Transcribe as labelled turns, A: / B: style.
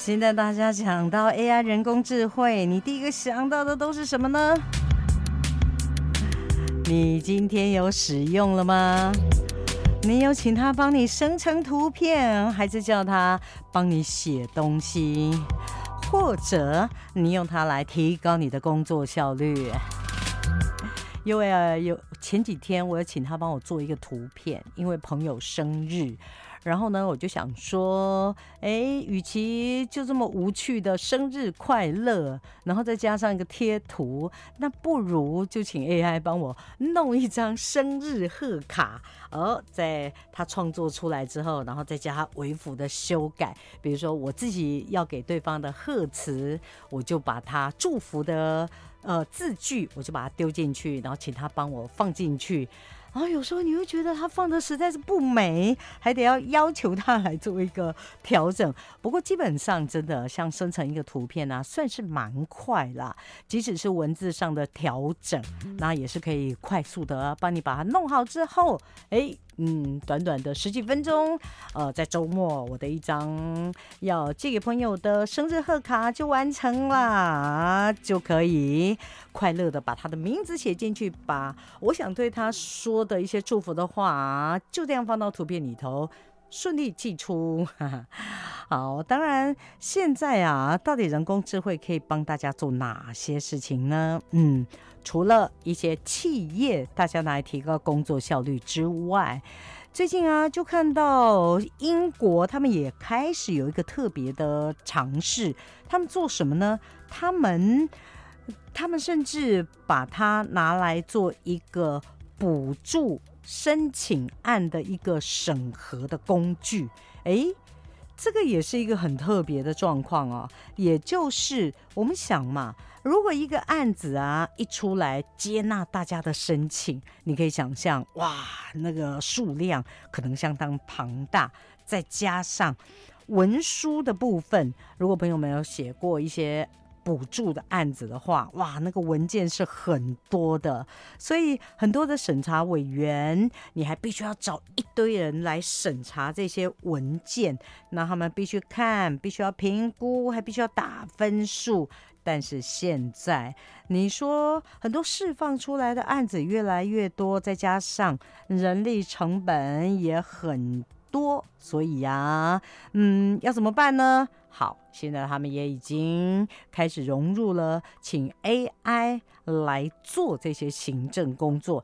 A: 现在大家讲到 AI 人工智慧，你第一个想到的都是什么呢？你今天有使用了吗？你有请他帮你生成图片，还是叫他帮你写东西，或者你用它来提高你的工作效率？因为有前几天我有请他帮我做一个图片，因为朋友生日，然后呢我就想说，与其就这么无趣的生日快乐，然后再加上一个贴图，那不如就请 AI 帮我弄一张生日贺卡，在他创作出来之后，然后再加微幅的修改，比如说我自己要给对方的贺词，我就把他祝福的字句我就把它丢进去，然后请他帮我放进去。然后有时候你会觉得他放的实在是不美，还得要求他来做一个调整。不过基本上真的像生成一个图片啊，算是蛮快啦。即使是文字上的调整，那也是可以快速的帮你把它弄好之后，短短的10几分钟，在周末我的一张要寄给朋友的生日贺卡就完成啦，就可以快乐的把他的名字写进去，把我想对他说的一些祝福的话就这样放到图片里头，顺利寄出。好，当然现在到底人工智慧可以帮大家做哪些事情呢？除了一些企业大家拿来提高工作效率之外，最近就看到英国他们也开始有一个特别的尝试。他们做什么呢？他们甚至把它拿来做一个补助申请案的一个审核的工具。这个也是一个很特别的状况也就是我们想嘛，如果一个案子一出来接纳大家的申请，你可以想象，哇，那个数量可能相当庞大，再加上文书的部分，如果朋友们有写过一些补助的案子的话，哇，那个文件是很多的，所以很多的审查委员，你还必须要找一堆人来审查这些文件，那他们必须看，必须要评估，还必须要打分数。但是现在你说很多释放出来的案子越来越多，再加上人力成本也很多，所以要怎么办呢？好，现在他们也已经开始融入了请 AI 来做这些行政工作，